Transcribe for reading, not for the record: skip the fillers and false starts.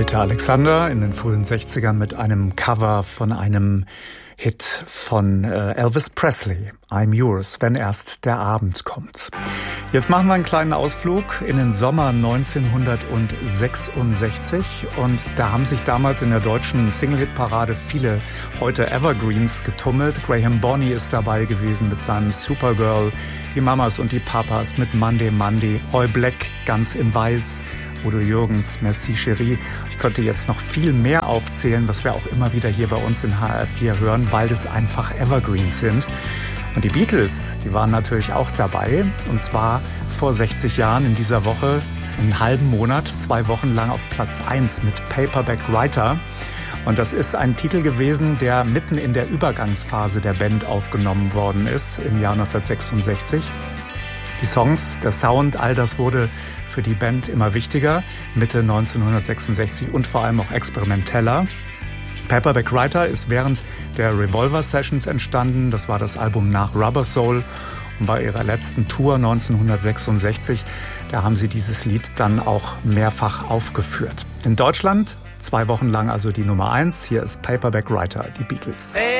Peter Alexander in den frühen 60ern mit einem Cover von einem Hit von Elvis Presley, I'm Yours, wenn erst der Abend kommt. Jetzt machen wir einen kleinen Ausflug in den Sommer 1966 und da haben sich damals in der deutschen Single-Hit-Parade viele heute Evergreens getummelt. Graham Bonny ist dabei gewesen mit seinem Supergirl, die Mamas und die Papas mit Monday Monday, Roy Black ganz in Weiß, Udo Jürgens, Merci Chérie. Ich könnte jetzt noch viel mehr aufzählen, was wir auch immer wieder hier bei uns in HR4 hören, weil das einfach Evergreens sind. Und die Beatles, die waren natürlich auch dabei. Und zwar vor 60 Jahren in dieser Woche, einen halben Monat, 2 Wochen lang auf Platz 1 mit Paperback Writer. Und das ist ein Titel gewesen, der mitten in der Übergangsphase der Band aufgenommen worden ist, im Jahr 1966. Die Songs, der Sound, all das wurde für die Band immer wichtiger, Mitte 1966 und vor allem auch experimenteller. Paperback Writer ist während der Revolver Sessions entstanden. Das war das Album nach Rubber Soul. Und bei ihrer letzten Tour 1966, da haben sie dieses Lied dann auch mehrfach aufgeführt. In Deutschland 2 Wochen lang also die Nummer 1. Hier ist Paperback Writer, die Beatles.